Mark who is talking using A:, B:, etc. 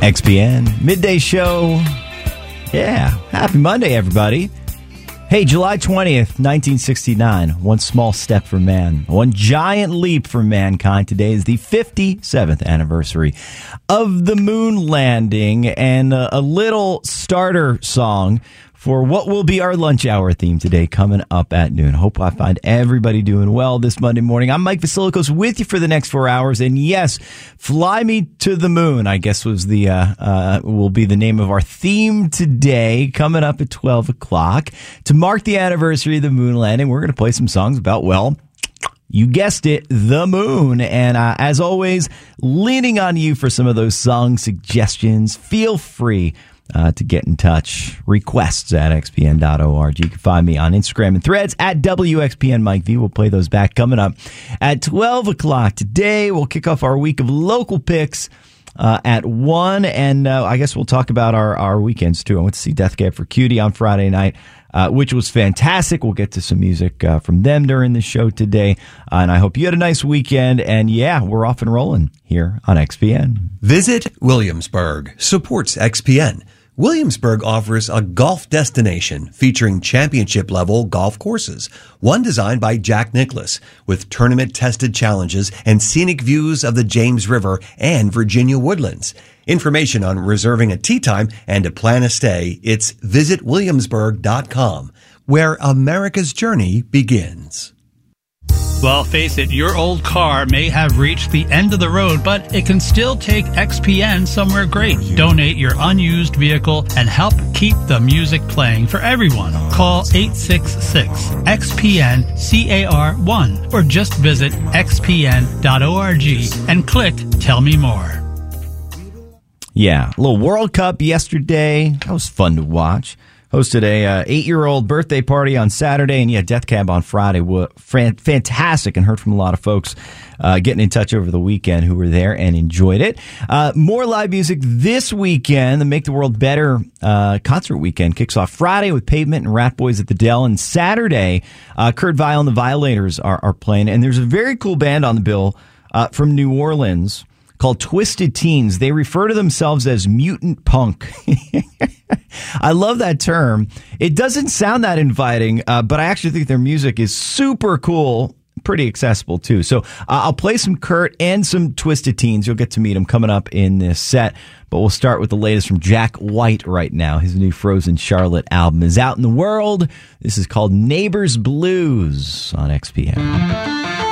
A: XPN Midday Show. Yeah, happy Monday, everybody. Hey, July 20th, 1969. One small step for man, one giant leap for mankind. Today is the 57th anniversary of the moon landing, and a little starter song for what will be our lunch hour theme today coming up at noon. Hope I find everybody doing well this Monday morning. I'm Mike Vasilikos with you for the next 4 hours. And yes, Fly Me to the Moon, I guess will be the name of our theme today, coming up at 12 o'clock. To mark the anniversary of the moon landing, we're going to play some songs about, well, you guessed it, the moon. And as always, leaning on you for some of those song suggestions. Feel free to get in touch. Requests at xpn.org. You can find me on Instagram and Threads at WXPN Mike V. We'll play those back coming up at 12 o'clock today. We'll kick off our week of local picks at 1, and I guess we'll talk about our weekends too. I went to see Death Cab for Cutie on Friday night, which was fantastic. We'll get to some music from them during the show today, and I hope you had a nice weekend. And yeah, we're off and rolling here on XPN.
B: Visit Williamsburg supports XPN. Williamsburg offers a golf destination featuring championship-level golf courses, one designed by Jack Nicklaus, with tournament-tested challenges and scenic views of the James River and Virginia woodlands. Information on reserving a tee time and to plan a stay, it's visitwilliamsburg.com, where America's journey begins.
C: Well, face it, your old car may have reached the end of the road, but it can still take XPN somewhere great. Donate your unused vehicle and help keep the music playing for everyone. Call 866-XPN-CAR1 or just visit xpn.org and click Tell Me More.
A: Yeah, a little World Cup yesterday. That was fun to watch. Hosted a 8-year-old birthday party on Saturday, and yeah, Death Cab on Friday. Fantastic, and heard from a lot of folks getting in touch over the weekend who were there and enjoyed it. More live music this weekend. The Make the World Better concert weekend kicks off Friday with Pavement and Rat Boys at the Dell, and Saturday, Kurt Vile and the Violators are playing. And there's a very cool band on the bill from New Orleans called Twisted Teens. They refer to themselves as mutant punk. I love that term. It doesn't sound that inviting, but I actually think their music is super cool, pretty accessible too. So I'll play some Kurt and some Twisted Teens. You'll get to meet them coming up in this set. But we'll start with the latest from Jack White right now. His new Frozen Charlotte album is out in the world. This is called Neighbors Blues on XPN.